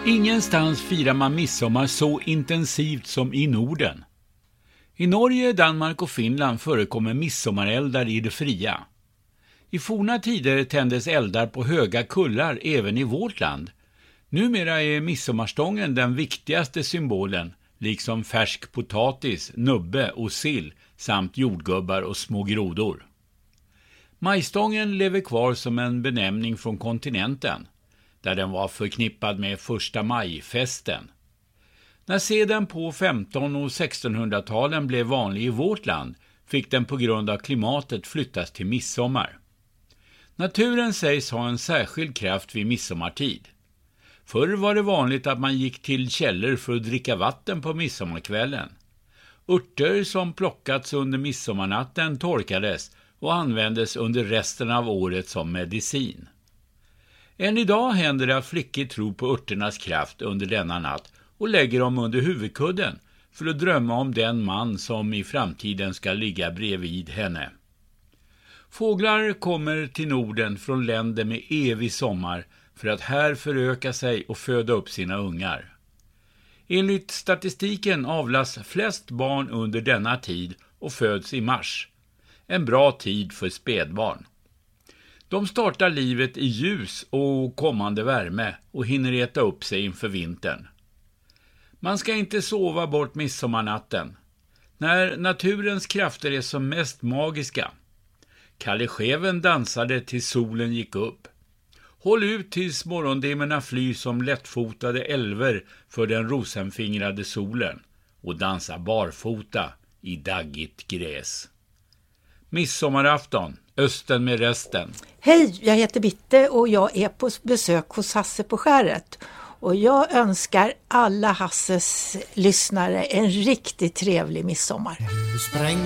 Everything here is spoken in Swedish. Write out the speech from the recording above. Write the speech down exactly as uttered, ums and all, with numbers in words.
Ingenstans firar man midsommar så intensivt som i Norden. I Norge, Danmark och Finland förekommer midsommareldar i det fria. I forna tider tändes eldar på höga kullar även i vårt land. Numera är midsommarstången den viktigaste symbolen, liksom färsk potatis, nubbe och sill samt jordgubbar och små grodor. Majstången lever kvar som en benämning från kontinenten, där den var förknippad med första majfesten. När seden på femton- och sextonhundratalen blev vanlig i vårt land fick den på grund av klimatet flyttas till midsommar. Naturen sägs ha en särskild kraft vid midsommartid. Förr var det vanligt att man gick till källor för att dricka vatten på midsommarkvällen. Örter som plockats under midsommarnatten torkades och användes under resten av året som medicin. Än idag händer det att flickor tror på örternas kraft under denna natt och lägger dem under huvudkudden för att drömma om den man som i framtiden ska ligga bredvid henne. Fåglar kommer till Norden från länder med evig sommar för att här föröka sig och föda upp sina ungar. Enligt statistiken avlas flest barn under denna tid och föds i mars. En bra tid för spädbarn. De startar livet i ljus och kommande värme och hinner äta upp sig inför vintern. Man ska inte sova bort midsommarnatten. När naturens krafter är som mest magiska. Kalle Scheven dansade tills solen gick upp. Håll ut tills morgondimmorna flyr som lättfotade älver för den rosenfingrade solen och dansa barfota i daggigt gräs. Midsommarafton, östen med resten. Hej, jag heter Bitte och jag är på besök hos Hasse på Skäret. Och jag önskar alla Hasses lyssnare en riktigt trevlig midsommar.